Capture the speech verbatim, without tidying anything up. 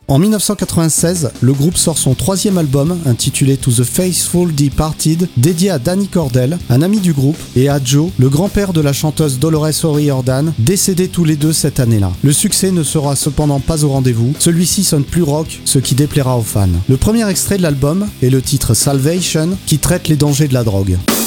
En dix-neuf cent quatre-vingt-seize, le groupe sort son troisième album, intitulé To the Faithful Departed, dédié à Danny Cordell, un ami du groupe, et à Joe, le grand-père de la chanteuse Dolores O'Riordan, décédés tous les deux cette année-là. Le succès ne sera cependant pas au rendez-vous, celui-ci sonne plus rock, ce qui déplaira aux fans. Le premier extrait de l'album est le titre Salvation, qui traite les dangers de la drogue.